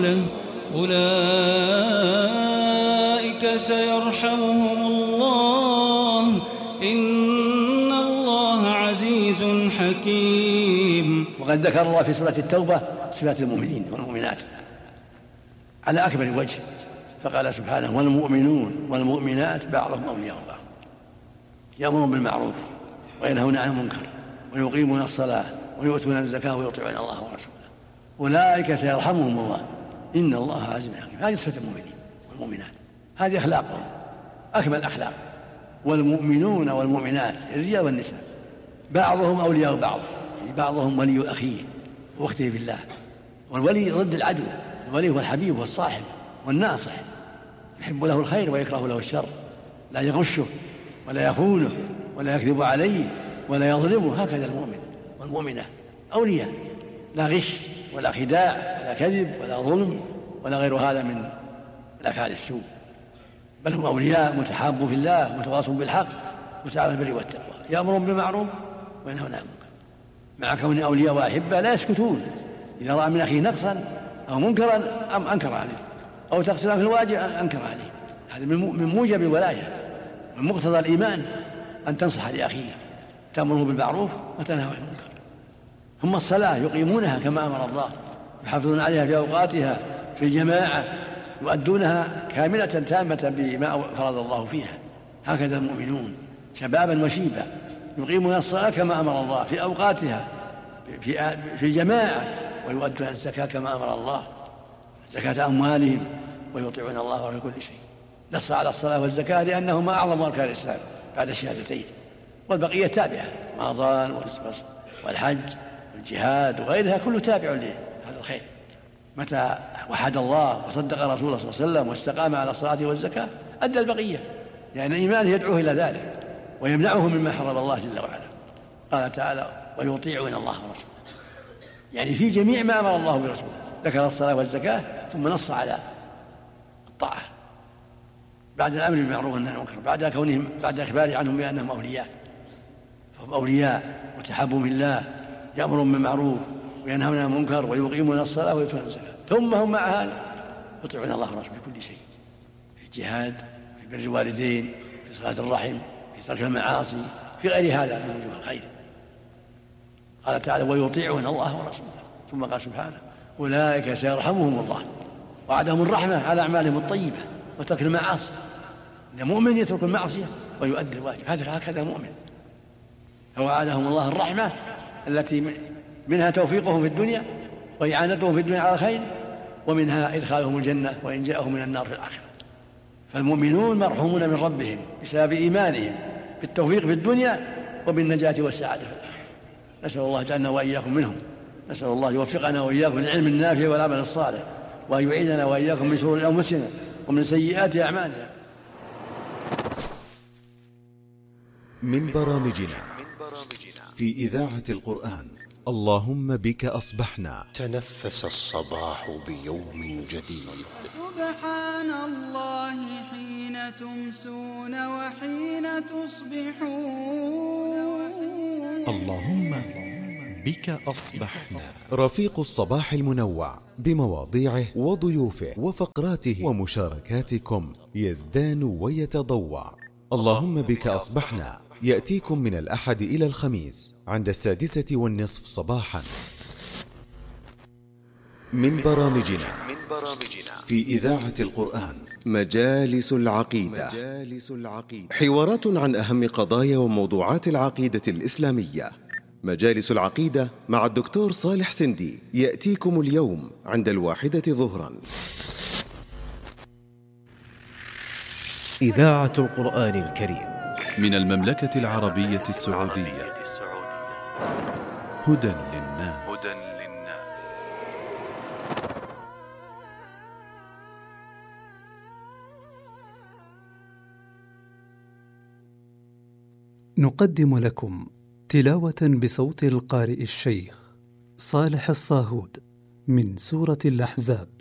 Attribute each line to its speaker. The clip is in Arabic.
Speaker 1: أولئك سيرحمهم الله إن الله عزيز حكيم.
Speaker 2: وقد ذكر الله في سورة التوبة صفات المؤمنين والمؤمنات على أكمل وجه، فقال سبحانه: والمؤمنون والمؤمنات بعضهم أولياء بعض يأمرون بالمعروف وينهون عن المنكر ويقيمون الصلاة ويؤتون الزكاة ويطيعون الله ورسوله أولئك سيرحمهم الله إن الله عزيز حكيم. هذه صفة المؤمنين والمؤمنات، هذه أخلاقهم أكمل أخلاق. والمؤمنون والمؤمنات الرجال والنساء بعضهم أولياء بعض، يعني بعضهم ولي أخيه واخته في الله، والولي ضد العدو. الولي هو الحبيب والصاحب والناصح، يحب له الخير ويكره له الشر، لا يغشه ولا يخونه ولا يكذب عليه ولا يظلمه. هكذا المؤمن والمؤمنة أولياء، لا غش ولا خداع ولا كذب ولا ظلم ولا غير هذا من الأفعال السوء، بل هم أولياء متحابون في الله متواصون بالحق وسعوا البر والتقوى، يأمرون بالمعروف وينهون عن المنكر، مع كون أولياء وأحبة لا يسكتون. إذا رأى من أخيه نقصا أو منكرا أنكر عليه، أو تقصيرا في الواجب أنكر عليه. هذا من موجب الولاية، من مقتضى الإيمان أن تنصح لأخيه، تأمره بالمعروف وتنهى عن المنكر. ثم الصلاة يقيمونها كما أمر الله، يحافظون عليها في أوقاتها في الجماعة، يؤدونها كاملة تامة بما فرض الله فيها. هكذا المؤمنون شبابا وشيبا يقيمون الصلاة كما أمر الله في أوقاتها في الجماعة، ويؤدون الزكاة كما أمر الله، زكاة أموالهم، ويطيعون الله في كل شيء. نص على الصلاة والزكاة لأنهما أعظم أركان الإسلام بعد الشهادتين، والبقية تابعة، رمضان والحج والجهاد وغيرها كله تابع لهذا الخير. متى وحد الله وصدق رسوله صلى الله عليه وسلم واستقام على الصلاة والزكاة أدى البقية، لأن إيمانه يدعوه إلى ذلك ويمنعه مما حرم الله جل وعلا. قال تعالى: ويطيعون الله ورسوله، يعني في جميع ما أمر الله برسوله. ذكر الصلاة والزكاة ثم نص على الطاعة بعد الأمر بالمعروف والنهي عن المنكر، بعد إخباره عنهم بأنهم أولياء. فهم أولياء متحابون بالله، يأمرون بالمعروف وينهون عن المنكر ويقيمون الصلاة ويؤتون الزكاة، ثم هم مع هذا يطيعون الله ورسوله في كل شيء، في الجهاد، في بر الوالدين، في صلاة الرحم، في ترك المعاصي، في غير هذا من وجوه الخير. قال تعالى: ويطيعون الله ورسوله. ثم قال سبحانه: أولئك سيرحمهم الله، وعدهم الرحمة على أعمالهم الطيبة وترك المعاصي. المؤمن يترك المعصية ويؤدي الواجب، هكذا المؤمن. فوعدهم الله الرحمة التي منها توفيقهم في الدنيا وإعانتهم في الدنيا على الخير، ومنها إدخالهم الجنة وإن جاءهم من النار في الآخرة. فالمؤمنون مرحومون من ربهم بسبب إيمانهم بالتوفيق في الدنيا وبالنجاة والسعادة في الآخرة. نسأل الله جعلنا وإياكم منهم. نسأل الله يوفقنا وإياكم للعلم النافع والعمل الصالح، وأن يعيذنا وإياكم من شرور أنفسنا ومن سيئات أعمالنا.
Speaker 3: من برامجنا في إذاعة القرآن اللهم بك أصبحنا.
Speaker 4: تنفس الصباح بيوم جديد.
Speaker 5: سبحان الله حين تمسون وحين تصبحون.
Speaker 4: اللهم بك أصبحنا.
Speaker 3: رفيق الصباح المنوع بمواضيعه وضيوفه وفقراته ومشاركاتكم يزدان ويتضوع. اللهم بك أصبحنا يأتيكم من الأحد إلى الخميس عند 6:30 صباحا. من برامجنا في إذاعة القرآن مجالس العقيدة، حوارات عن أهم قضايا وموضوعات العقيدة الإسلامية. مجالس العقيدة مع الدكتور صالح سندي يأتيكم اليوم عند 1 ظهرا.
Speaker 6: إذاعة القرآن الكريم
Speaker 7: من المملكة العربية السعودية. هدى للناس.
Speaker 8: نقدم لكم تلاوة بصوت القارئ الشيخ صالح الصاهود من سورة الأحزاب.